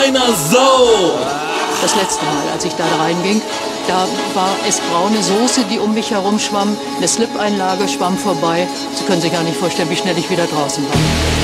feiner Sau! Das letzte Mal, als ich da reinging, da war es braune Soße, die um mich herum schwamm. Eine Slip-Einlage schwamm vorbei. Sie können sich gar nicht vorstellen, wie schnell ich wieder draußen war.